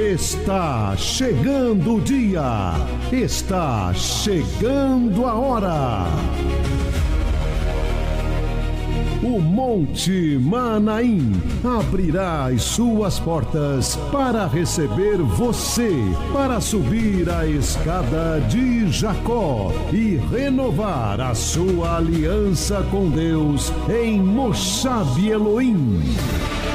Está chegando o dia, está chegando a hora. O Monte Manaim abrirá as suas portas para receber você, para subir a escada de Jacó e renovar a sua aliança com Deus em Moshav Elohim.